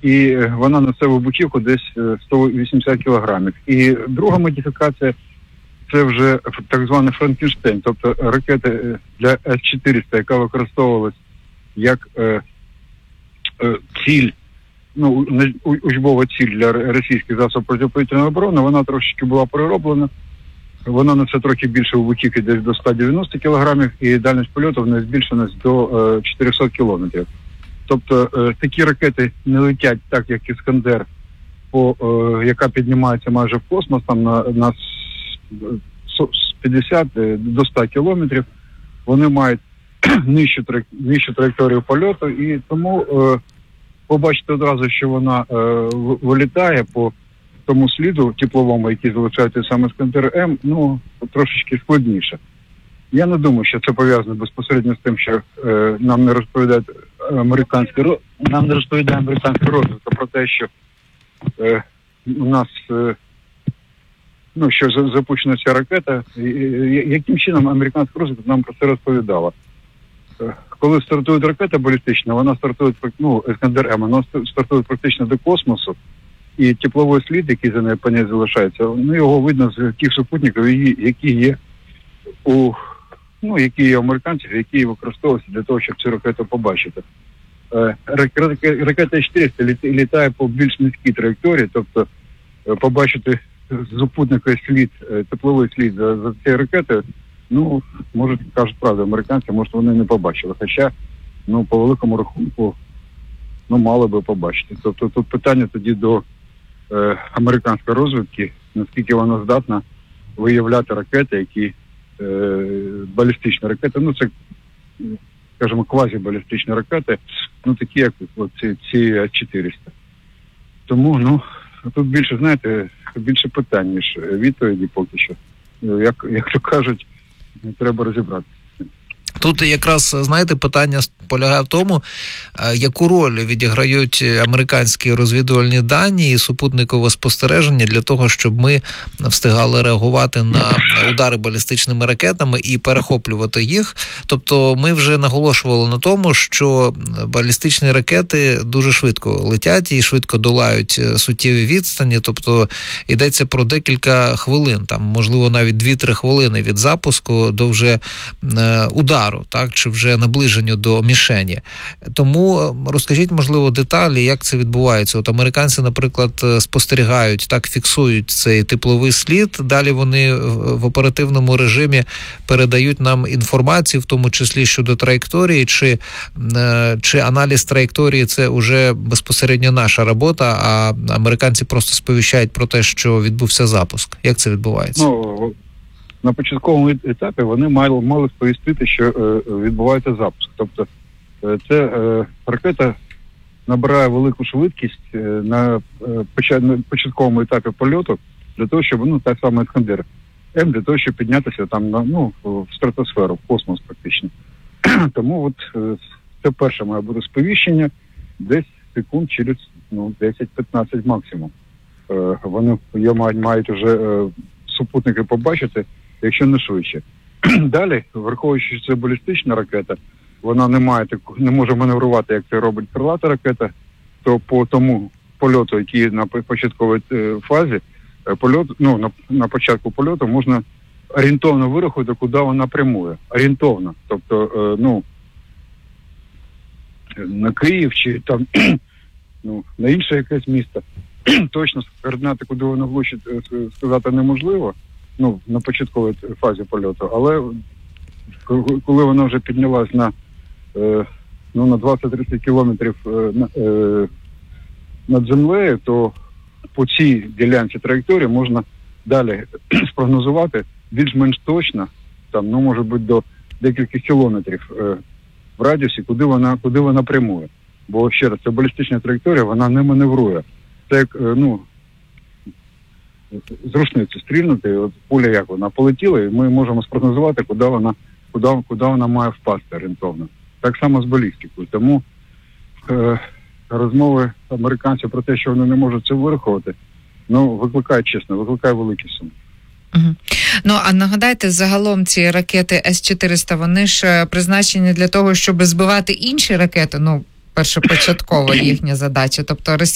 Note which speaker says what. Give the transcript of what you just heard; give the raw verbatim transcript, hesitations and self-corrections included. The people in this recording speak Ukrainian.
Speaker 1: і вона несе вибухівку десь сто вісімдесят кілограмів. І друга модифікація – це вже так званий Франкенштейн, тобто ракета для С чотириста, яка використовувалась як е, е, ціль, ну, учбова ціль для російських засобів протиповітряної оборони, вона трошечки була перероблена. Вона несе трохи більше вибухівки, десь до сто дев'яносто кілограмів, і дальність польоту в неї збільшена до е, чотириста кілометрів. Тобто е, такі ракети не летять так, як Іскандер, по, е, яка піднімається майже в космос, там на, на п'ятдесят до ста кілометрів. Вони мають нижчу, нижчу траєкторію польоту, і тому е, побачити одразу, що вона е, вилітає по тому сліду тепловому, який залишається саме Іскандер-М, ну, трошечки складніше. Я не думаю, що це пов'язано безпосередньо з тим, що е, нам не розповідають американські нам не розповідає американська розвідка про те, що е, у нас е, ну, що запущена ця ракета. І, і, яким чином американська розвідка нам про це розповідала? Е, коли стартує ракета балістична, вона стартує, ну, Іскандер-М, вона стартує практично до космосу, і тепловий слід, який за нею по ній залишається, ну, його видно з тих супутників, які є у ну, які є у американців, які використовуються для того, щоб цю ракету побачити. Е, ракета С чотириста літає по більш низькій траєкторії, тобто е, побачити супутника слід, е, тепловий слід за, за цією ракетою, ну, може, кажуть правду, американці, може, вони не побачили. Хоча, ну, по великому рахунку, ну, мали би побачити. Тобто тут питання тоді до е, американської розвідки, наскільки вона здатна виявляти ракети, які е, балістичні ракети, ну, це, скажімо, квазібалістичні ракети, ну, такі, як ці, ці С чотириста. Тому, ну, тут більше, знаєте, більше питань, ніж відповіді поки що. Як, як то кажуть, треба розібратися.
Speaker 2: Тут якраз, знаєте, питання полягає в тому, яку роль відіграють американські розвідувальні дані і супутникове спостереження для того, щоб ми встигали реагувати на удари балістичними ракетами і перехоплювати їх. Тобто ми вже наголошували на тому, що балістичні ракети дуже швидко летять і швидко долають суттєві відстані, тобто йдеться про декілька хвилин, там, можливо, навіть дві-три хвилини від запуску до вже удару, так, чи вже наближенню до мішені. Тому розкажіть, можливо, деталі, як це відбувається. От американці, наприклад, спостерігають, так, фіксують цей тепловий слід, далі вони в оперативному режимі передають нам інформацію, в тому числі щодо траєкторії, чи, чи аналіз траєкторії – це вже безпосередньо наша робота, а американці просто сповіщають про те, що відбувся запуск. Як це відбувається?
Speaker 1: Ну, на початковому етапі вони мали, мали сповістити, що е, відбувається запуск. Тобто е, це е, ракета набирає велику швидкість е, на, е, на початковому етапі польоту для того, щоб, ну, так само Іскандер М, для того, щоб піднятися там на, ну, в стратосферу, в космос практично. Тому от е, це перше має бути сповіщення десь секунд через, ну, десять-п'ятнадцять максимум. Е, вони мають, мають вже е, супутники побачити, якщо не швидше. Далі, враховуючи, що це балістична ракета, вона не має таку, не може маневрувати, як це робить крилата ракета, то по тому польоту, який на початковій фазі, польот, ну, на, на початку польоту можна орієнтовно вирахувати, куди вона прямує. Орієнтовно. Тобто, е, ну, на Київ чи там, ну, на інше якесь місто. Точно координати, куди вона влучить, сказати неможливо, ну, на початковій фазі польоту, але коли вона вже піднялась на, е, ну, на двадцять-тридцять кілометрів е, е, над землею, то по цій ділянці траєкторії можна далі спрогнозувати більш-менш точно, там, ну, може бути до декількох кілометрів е, в радіусі, куди вона, куди вона прямує. Бо, ще раз, ця балістична траєкторія, вона не маневрує. Це як, е, ну, з рушниці стрільнути, от пуля як вона полетіла, і ми можемо спрогнозувати, куди вона, куди, куди вона має впасти орієнтовно. Так само з балістикою. Тому е, розмови американців про те, що вони не можуть це вирахувати, ну, викликає, чесно, викликає великі суми.
Speaker 3: Угу. Ну, а нагадайте, загалом ці ракети С чотириста, вони ж призначені для того, щоб збивати інші ракети, ну, першопочаткова їхня задача, тобто